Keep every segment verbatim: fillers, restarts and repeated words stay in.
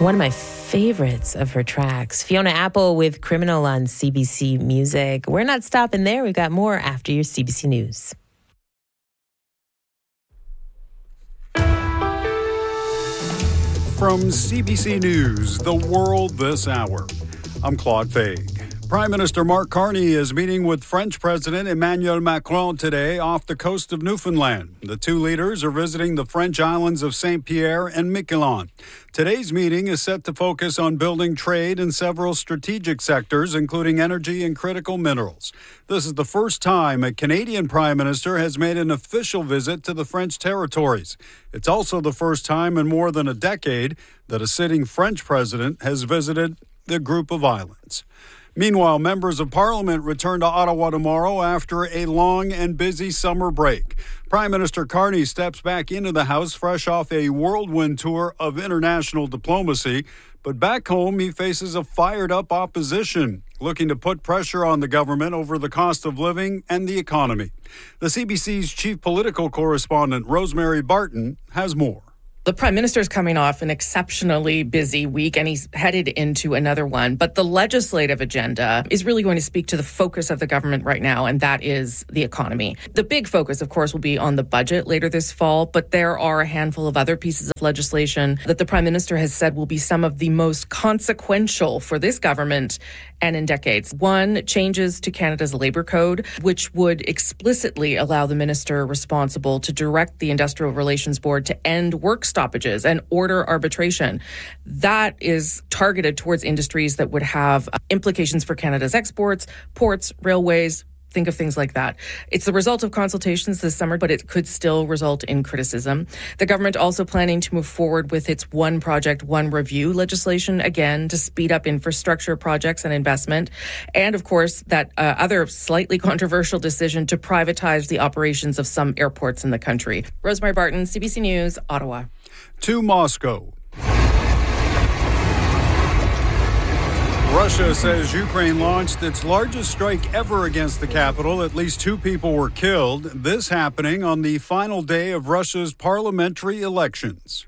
One of my favorites of her tracks, Fiona Apple with Criminal on C B C Music. We're not stopping there. We've got more after your C B C News. From C B C News, The World This Hour, I'm Claude Faig. Prime Minister Mark Carney is meeting with French President Emmanuel Macron today off the coast of Newfoundland. The two leaders are visiting the French islands of Saint Pierre and Miquelon. Today's meeting is set to focus on building trade in several strategic sectors, including energy and critical minerals. This is the first time a Canadian Prime Minister has made an official visit to the French territories. It's also the first time in more than a decade that a sitting French president has visited the group of islands. Meanwhile, members of Parliament return to Ottawa tomorrow after a long and busy summer break. Prime Minister Carney steps back into the House fresh off a whirlwind tour of international diplomacy. But back home, he faces a fired-up opposition looking to put pressure on the government over the cost of living and the economy. The C B C's chief political correspondent, Rosemary Barton, has more. The Prime Minister is coming off an exceptionally busy week, and he's headed into another one. But the legislative agenda is really going to speak to the focus of the government right now, and that is the economy. The big focus, of course, will be on the budget later this fall, but there are a handful of other pieces of legislation that the Prime Minister has said will be some of the most consequential for this government and in decades. One, changes to Canada's Labour Code, which would explicitly allow the minister responsible to direct the Industrial Relations Board to end work stoppages and order arbitration. That is targeted towards industries that would have implications for Canada's exports, ports, railways. Think of things like that. It's the result of consultations this summer, but it could still result in criticism. The government also planning to move forward with its One Project, One Review legislation, again, to speed up infrastructure projects and investment. And, of course, that uh, other slightly controversial decision to privatize the operations of some airports in the country. Rosemary Barton, C B C News, Ottawa. To Moscow. Russia says Ukraine launched its largest strike ever against the capital. At least two people were killed. This happening on the final day of Russia's parliamentary elections.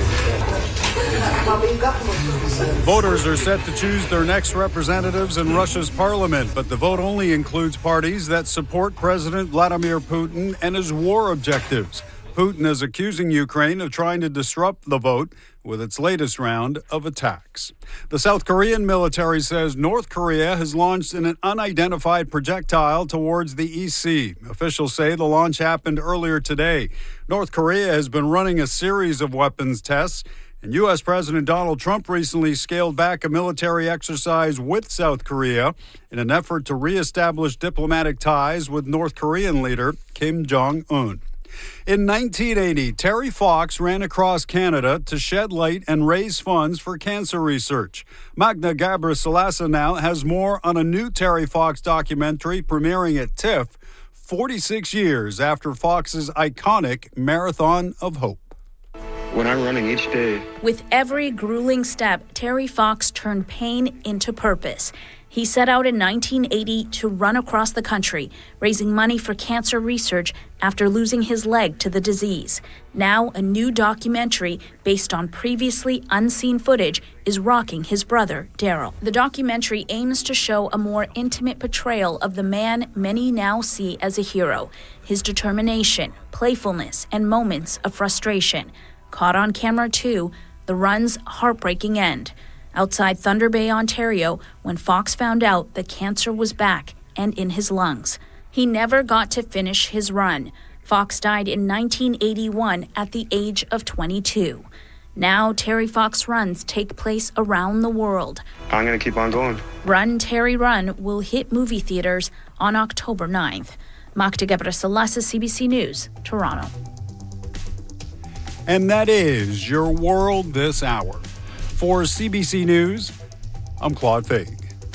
Voters are set to choose their next representatives in Russia's parliament, but the vote only includes parties that support President Vladimir Putin and his war objectives. Putin is accusing Ukraine of trying to disrupt the vote with its latest round of attacks. The South Korean military says North Korea has launched an unidentified projectile towards the East Sea. Officials say the launch happened earlier today. North Korea has been running a series of weapons tests, and U S. President Donald Trump recently scaled back a military exercise with South Korea in an effort to reestablish diplomatic ties with North Korean leader Kim Jong-un. In nineteen eighty, Terry Fox ran across Canada to shed light and raise funds for cancer research. Magda Gabriel-Salasa now has more on a new Terry Fox documentary premiering at TIFF forty-six years after Fox's iconic Marathon of Hope. When I'm running each day. With every grueling step, Terry Fox turned pain into purpose. He set out in nineteen eighty to run across the country, raising money for cancer research after losing his leg to the disease. Now, a new documentary based on previously unseen footage is rocking his brother, Daryl. The documentary aims to show a more intimate portrayal of the man many now see as a hero, his determination, playfulness, and moments of frustration. Caught on camera, too, the run's heartbreaking end. Outside Thunder Bay, Ontario, when Fox found out that cancer was back and in his lungs. He never got to finish his run. Fox died in nineteen eighty-one at the age of twenty-two. Now, Terry Fox runs take place around the world. I'm going to keep on going. Run, Terry, Run will hit movie theaters on October ninth. Magda Gabriel-Salasa, C B C News, Toronto. And that is your world this hour. For C B C News, I'm Claude Faig.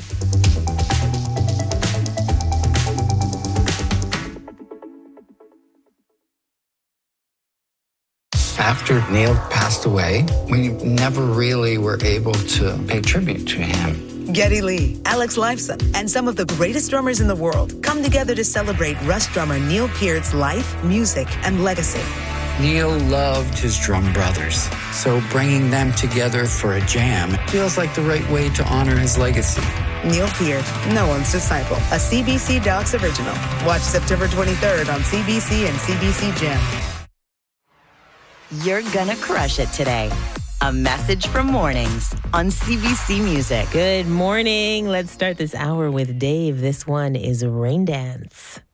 After Neil passed away, we never really were able to pay tribute to him. Geddy Lee, Alex Lifeson, and some of the greatest drummers in the world come together to celebrate Rush drummer Neil Peart's life, music, and legacy. Neil loved his drum brothers, so bringing them together for a jam feels like the right way to honor his legacy. Neil Peart, no one's disciple, a C B C Docs original. Watch September twenty-third on C B C and C B C Gem. You're gonna crush it today. A message from Mornings on C B C Music. Good morning. Let's start this hour with Dave. This one is Rain Dance.